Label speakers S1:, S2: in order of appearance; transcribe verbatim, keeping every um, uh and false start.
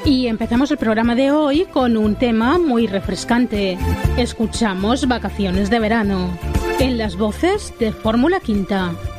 S1: Y empezamos el programa de hoy con un tema muy refrescante. Escuchamos Vacaciones de Verano, en las voces de Fórmula Quinta.